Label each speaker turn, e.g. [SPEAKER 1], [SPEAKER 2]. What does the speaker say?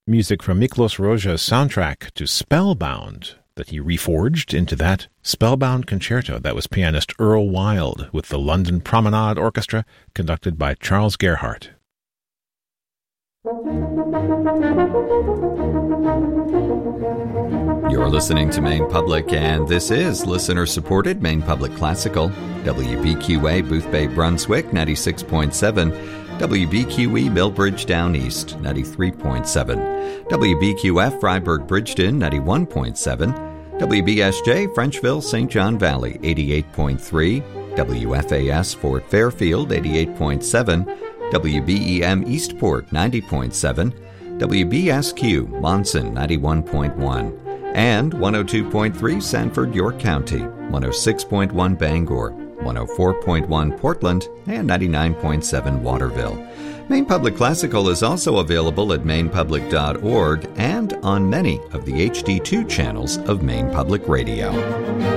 [SPEAKER 1] Music from Miklos Rozsa's soundtrack to Spellbound that he reforged into that Spellbound Concerto. That was pianist Earl Wild with the London Promenade Orchestra, conducted by Charles Gerhardt.
[SPEAKER 2] You're listening to Maine Public, and this is listener-supported Maine Public Classical. WBQA Booth Bay, Brunswick, 96.7. WBQE Millbridge Down East, 93.7. WBQF Freiburg Bridgeton, 91.7. WBSJ Frenchville St. John Valley, 88.3. WFAS Fort Fairfield, 88.7. WBEM Eastport, 90.7. WBSQ Monson, 91.1. And 102.3 Sanford, York County, 106.1 Bangor, 104.1 Portland, and 99.7 Waterville. Maine Public Classical is also available at mainepublic.org and on many of the HD2 channels of Maine Public Radio.